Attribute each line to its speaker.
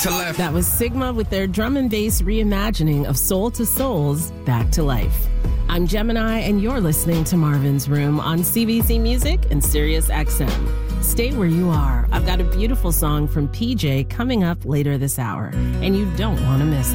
Speaker 1: to Life.
Speaker 2: That was Sigma with their drum and bass reimagining of Soul to Soul's Back to Life. I'm Gemini, and you're listening to Marvin's Room on CBC Music and Sirius XM. Stay where you are. I've got a beautiful song from PJ coming up later this hour, and you don't want to miss it.